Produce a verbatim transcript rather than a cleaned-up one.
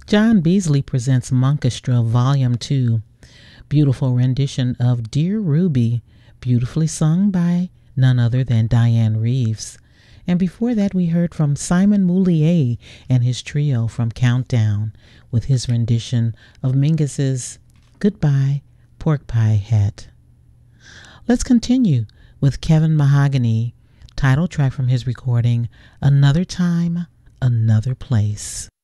John Beasley presents Monkestra Volume two, beautiful rendition of Dear Ruby, beautifully sung by none other than Diane Reeves. And before that, we heard from Simon Moulier and his trio from Countdown with his rendition of Mingus's Goodbye Pork Pie Hat. Let's continue with Kevin Mahogany, title track from his recording Another Time, Another Place.